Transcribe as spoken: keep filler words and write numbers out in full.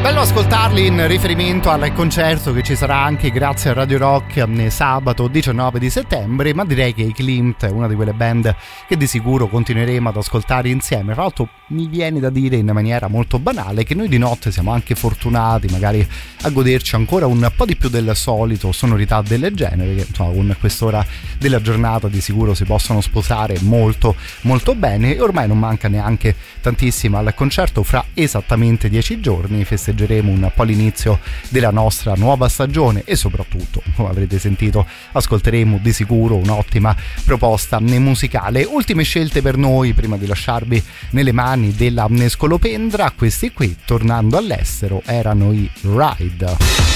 Bello ascoltarli in riferimento al concerto che ci sarà anche grazie a Radio Rock sabato diciannove di settembre, ma direi che i Klimt è una di quelle band che di sicuro continueremo ad ascoltare insieme. Tra l'altro mi viene da dire in maniera molto banale che noi di notte siamo anche fortunati magari a goderci ancora un po' di più del solito sonorità del genere, che insomma con quest'ora della giornata di sicuro si possono sposare molto molto bene, e ormai non manca neanche tantissimo al concerto. Fra esattamente dieci giorni festeggeremo un po' l'inizio della nostra nuova stagione e soprattutto, come avrete sentito, ascolteremo di sicuro un'ottima proposta musicale. Ultime scelte per noi prima di lasciarvi nelle mani della Scolopendra. Questi qui, tornando all'estero, erano i Ride.